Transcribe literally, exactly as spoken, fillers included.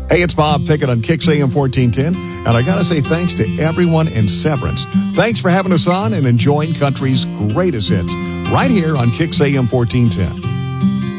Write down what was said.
Hey, it's Bob Pickett on Kix A M fourteen ten, and I got to say thanks to everyone in Severance. Thanks for having us on and enjoying country's greatest hits right here on Kix A M fourteen ten.